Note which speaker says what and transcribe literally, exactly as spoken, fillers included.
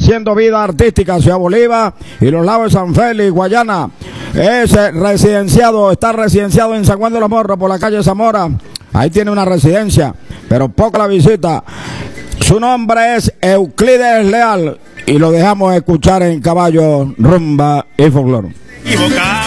Speaker 1: haciendo vida artística, Ciudad Bolívar y los lados de San Félix, Guayana. Es residenciado, está residenciado en San Juan de los Morros por la calle Zamora. Ahí tiene una residencia, pero poca la visita. Su nombre es Euclides Leal y lo dejamos escuchar en Caballo, Rumba y Folclore.